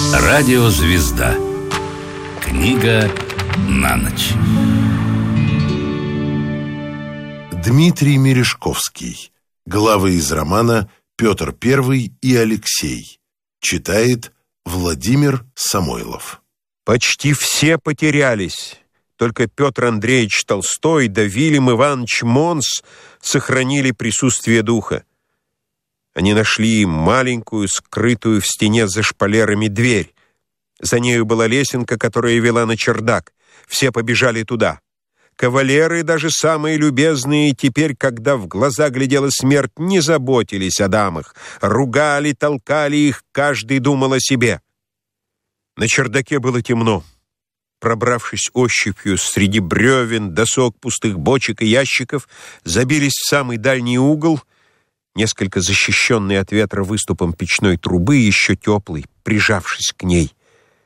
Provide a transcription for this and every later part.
Радиозвезда. Книга на ночь. Дмитрий Мережковский. Главы из романа «Петр I и Алексей». Читает Владимир Самойлов. Почти все потерялись. Только Петр Андреевич Толстой да Вильям Иванович Монс сохранили присутствие духа. Они нашли маленькую, скрытую в стене за шпалерами дверь. За нею была лесенка, которая вела на чердак. Все побежали туда. Кавалеры, даже самые любезные, теперь, когда в глаза глядела смерть, не заботились о дамах. Ругали, толкали их, каждый думал о себе. На чердаке было темно. Пробравшись ощупью среди бревен, досок, пустых бочек и ящиков, забились в самый дальний угол, несколько защищенный от ветра выступом печной трубы, еще теплый, прижавшись к ней.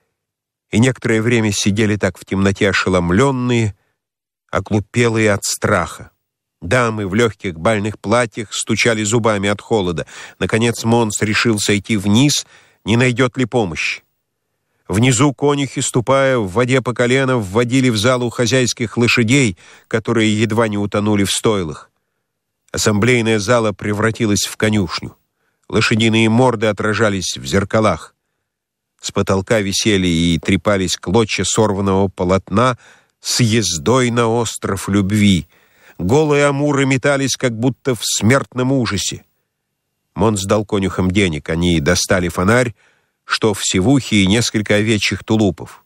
И некоторое время сидели так в темноте ошеломленные, оглупелые от страха. Дамы в легких бальных платьях стучали зубами от холода. Наконец Монс решил сойти вниз, не найдет ли помощи. Внизу конюхи, ступая в воде по колено, вводили в залу хозяйских лошадей, которые едва не утонули в стойлах. Ассамблейная зала превратилась в конюшню. Лошадиные морды отражались в зеркалах. С потолка висели и трепались клочья сорванного полотна с ездой на остров любви. Голые амуры метались, как будто в смертном ужасе. Монс дал конюхам денег. Они достали фонарь, что в севухе и несколько овечьих тулупов.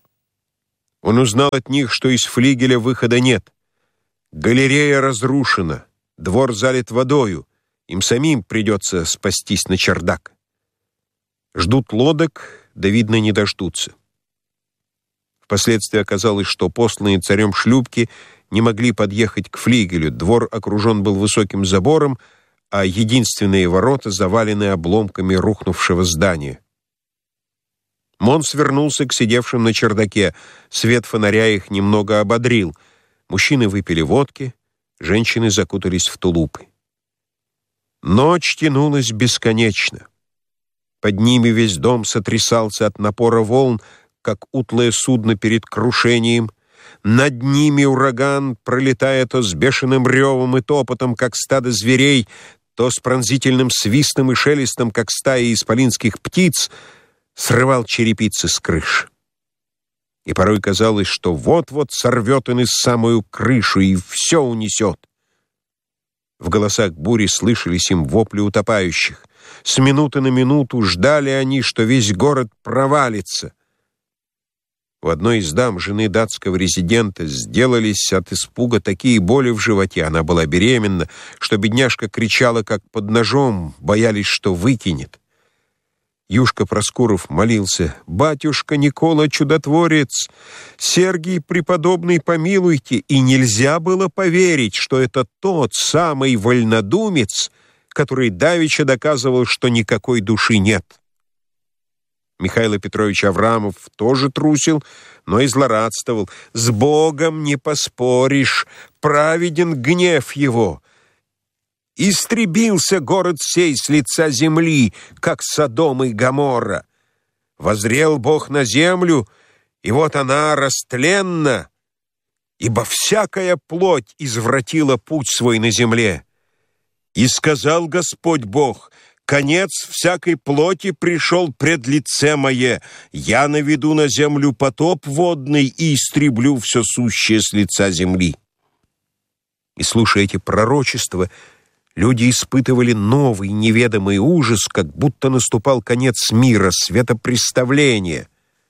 Он узнал от них, что из флигеля выхода нет. Галерея разрушена, двор залит водою, им самим придется спастись на чердак. Ждут лодок, да, видно, не дождутся. Впоследствии оказалось, что посланные царем шлюпки не могли подъехать к флигелю. Двор окружен был высоким забором, а единственные ворота завалены обломками рухнувшего здания. Монс вернулся к сидевшим на чердаке. Свет фонаря их немного ободрил. Мужчины выпили водки, женщины закутались в тулупы. Ночь тянулась бесконечно. Под ними весь дом сотрясался от напора волн, как утлое судно перед крушением. Над ними ураган, пролетая то с бешеным ревом и топотом, как стадо зверей, то с пронзительным свистом и шелестом, как стаи исполинских птиц, срывал черепицы с крыш. И порой казалось, что вот-вот сорвет он и самую крышу и все унесет. В голосах бури слышались им вопли утопающих. С минуты на минуту ждали они, что весь город провалится. У одной из дам, жены датского резидента, сделались от испуга такие боли в животе, она была беременна, что бедняжка кричала, как под ножом, боялись, что выкинет. Юшка Проскуров молился: «Батюшка Никола Чудотворец, Сергий Преподобный, помилуйте!» И нельзя было поверить, что это тот самый вольнодумец, который давеча доказывал, что никакой души нет. Михаил Петрович Аврамов тоже трусил, но и злорадствовал. «С Богом не поспоришь, праведен гнев его. Истребился город сей с лица земли, как Содом и Гоморра. Воззрел Бог на землю, и вот она растленна, ибо всякая плоть извратила путь свой на земле. И сказал Господь Бог: конец всякой плоти пришел пред лице мое. Я наведу на землю потоп водный и истреблю все сущее с лица земли». И, слушая эти пророчества, люди испытывали новый неведомый ужас, как будто наступал конец мира, светопреставление.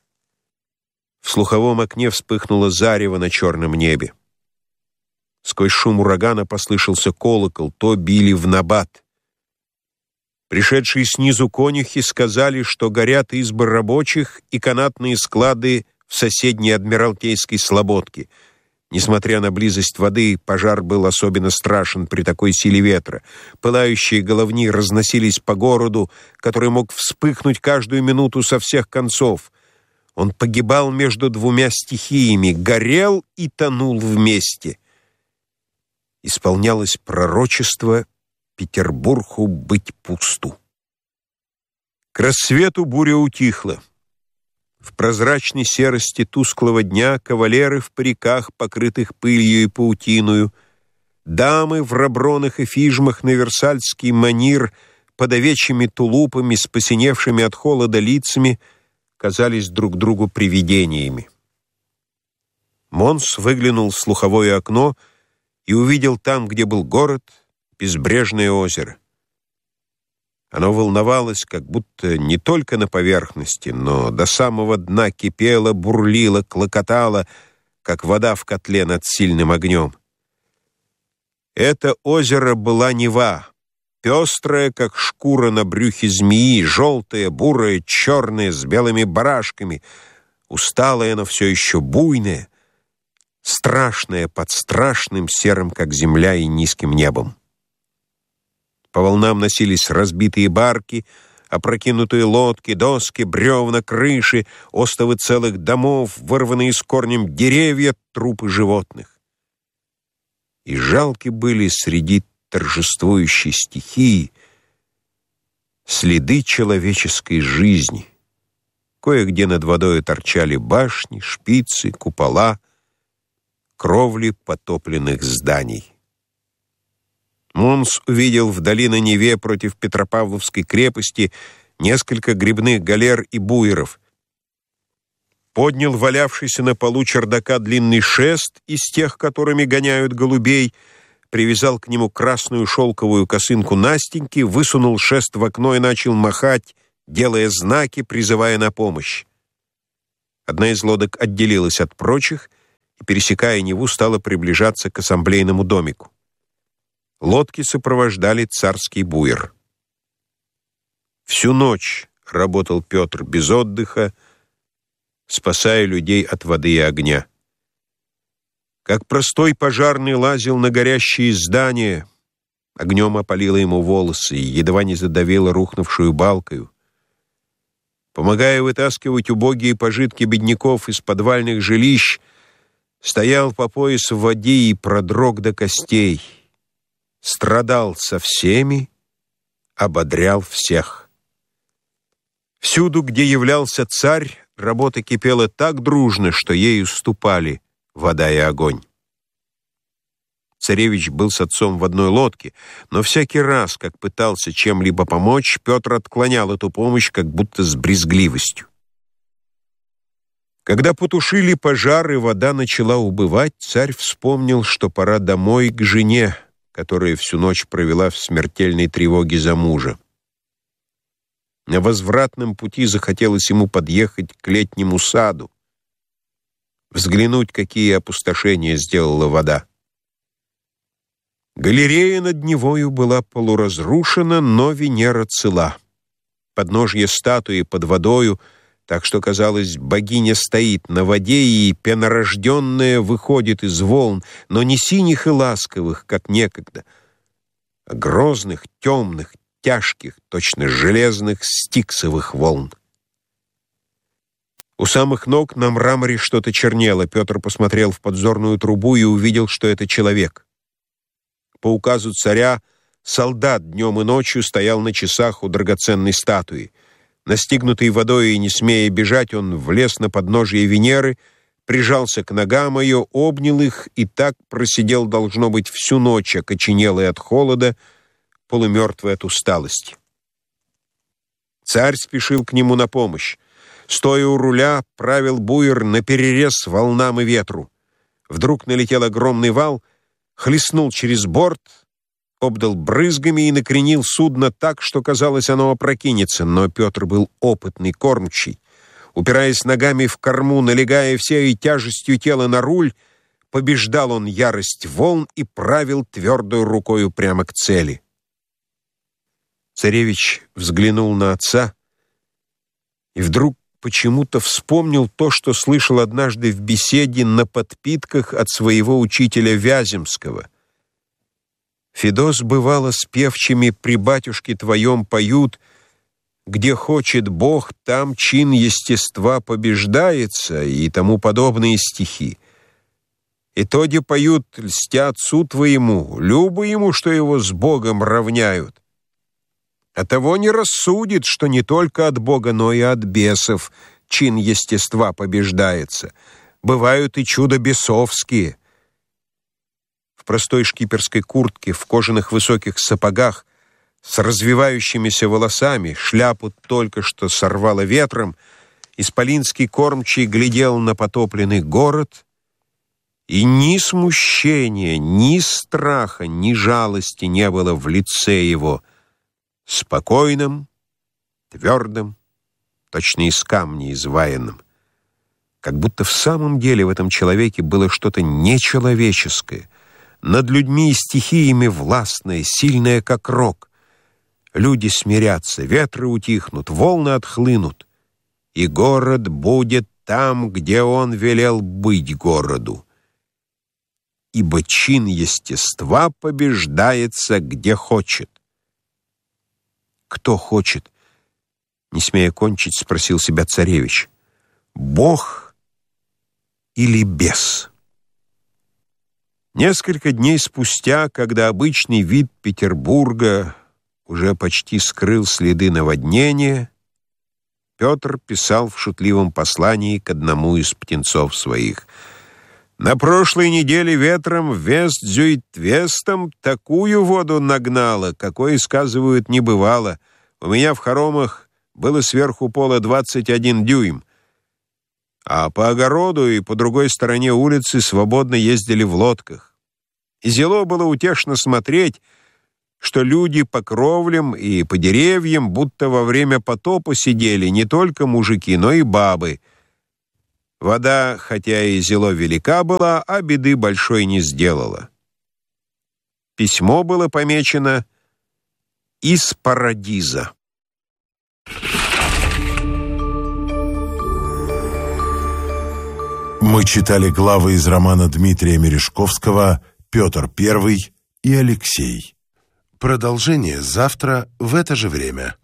В слуховом окне вспыхнуло зарево на черном небе. Сквозь шум урагана послышался колокол, то били в набат. Пришедшие снизу конюхи сказали, что горят избы рабочих и канатные склады в соседней Адмиралтейской слободке. Несмотря на близость воды, пожар был особенно страшен при такой силе ветра. Пылающие головни разносились по городу, который мог вспыхнуть каждую минуту со всех концов. Он погибал между двумя стихиями, горел и тонул вместе. Исполнялось пророчество Петербургу быть пусту. К рассвету буря утихла. В прозрачной серости тусклого дня кавалеры в париках, покрытых пылью и паутиною, дамы в робронах и фижмах на версальский манир под овечьими тулупами с посиневшими от холода лицами казались друг другу привидениями. Монс выглянул в слуховое окно и увидел там, где был город, безбрежное озеро. Оно волновалось, как будто не только на поверхности, но до самого дна кипело, бурлило, клокотало, как вода в котле над сильным огнем. Это озеро была Нева, пестрая, как шкура на брюхе змеи, желтая, бурая, черная, с белыми барашками, усталая, но все еще буйная, страшная под страшным серым, как земля, и низким небом. По волнам носились разбитые барки, опрокинутые лодки, доски, бревна, крыши, остовы целых домов, вырванные с корнем деревья, трупы животных. И жалки были среди торжествующей стихии следы человеческой жизни. Кое-где над водой торчали башни, шпицы, купола, кровли потопленных зданий. Монс увидел вдали на Неве против Петропавловской крепости несколько гребных галер и буеров. Поднял валявшийся на полу чердака длинный шест из тех, которыми гоняют голубей, привязал к нему красную шелковую косынку Настеньки, высунул шест в окно и начал махать, делая знаки, призывая на помощь. Одна из лодок отделилась от прочих и, пересекая Неву, стала приближаться к ассамблейному домику. Лодки сопровождали царский буер. Всю ночь работал Петр без отдыха, спасая людей от воды и огня. Как простой пожарный лазил на горящие здания, огнем опалило ему волосы и едва не задавило рухнувшую балкою. Помогая вытаскивать убогие пожитки бедняков из подвальных жилищ, стоял по пояс в воде и продрог до костей. Страдал со всеми, ободрял всех. Всюду, где являлся царь, работа кипела так дружно, что ею ступали вода и огонь. Царевич был с отцом в одной лодке, но всякий раз, как пытался чем-либо помочь, Петр отклонял эту помощь, как будто с брезгливостью. Когда потушили пожар и вода начала убывать, царь вспомнил, что пора домой к жене, которая всю ночь провела в смертельной тревоге за мужа. На возвратном пути захотелось ему подъехать к летнему саду, взглянуть, какие опустошения сделала вода. Галерея над Невою была полуразрушена, но Венера цела. Подножье статуи под водою, так что, казалось, богиня стоит на воде, и пенорожденная выходит из волн, но не синих и ласковых, как некогда, а грозных, темных, тяжких, точно железных стиксовых волн. У самых ног на мраморе что-то чернело. Петр посмотрел в подзорную трубу и увидел, что это человек. По указу царя солдат днем и ночью стоял на часах у драгоценной статуи. Настигнутый водой и не смея бежать, он влез на подножие Венеры, прижался к ногам ее, обнял их и так просидел, должно быть, всю ночь, окоченелый от холода, полумертвый от усталости. Царь спешил к нему на помощь. Стоя у руля, правил буер наперерез волнам и ветру. Вдруг налетел огромный вал, хлестнул через борт, обдал брызгами и накренил судно так, что, казалось, оно опрокинется, но Петр был опытный кормчий. Упираясь ногами в корму, налегая всей тяжестью тела на руль, побеждал он ярость волн и правил твердой рукою прямо к цели. Царевич взглянул на отца и вдруг почему-то вспомнил то, что слышал однажды в беседе на подпитках от своего учителя Вяземского. «Федос, бывало, с певчими при батюшке твоем поют, где хочет Бог, там чин естества побеждается» и тому подобные стихи. И тоди поют, льстя отцу твоему, любо ему, что его с Богом равняют. А того не рассудит, что не только от Бога, но и от бесов чин естества побеждается. Бывают и чудо бесовские. В простой шкиперской куртке, в кожаных высоких сапогах, с развивающимися волосами, шляпу только что сорвало ветром, исполинский кормчий глядел на потопленный город, и ни смущения, ни страха, ни жалости не было в лице его, спокойным, твердым, точно из камня изваянным. Как будто в самом деле в этом человеке было что-то нечеловеческое, над людьми и стихиями властное, сильное, как рок. Люди смирятся, ветры утихнут, волны отхлынут, и город будет там, где он велел быть городу. Ибо чин естества побеждается, где хочет. Кто хочет? Не смея кончить, спросил себя царевич. Бог или бес? Несколько дней спустя, когда обычный вид Петербурга уже почти скрыл следы наводнения, Петр писал в шутливом послании к одному из птенцов своих: «На прошлой неделе ветром в Вест-Зюит-Вестом такую воду нагнало, какой, сказывают, не бывало. У меня в хоромах было сверху пола 21 дюйм, а по огороду и по другой стороне улицы свободно ездили в лодках. И зело было утешно смотреть, что люди по кровлям и по деревьям будто во время потопа сидели не только мужики, но и бабы. Вода, хотя и зело велика была, а беды большой не сделала. Письмо было помечено «Из Парадиза». Мы читали главы из романа Дмитрия Мережковского «Петр I и Алексей». Продолжение завтра в это же время.